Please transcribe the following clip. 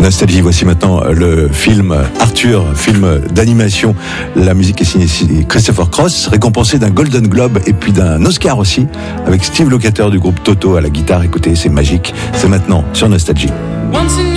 Nostalgie, voici maintenant le film Arthur, film d'animation. La musique est signée Christopher Cross, récompensé d'un Golden Globe et puis d'un Oscar aussi, avec Steve Lukather du groupe Toto à la guitare. Écoutez, c'est magique, c'est maintenant sur Nostalgie.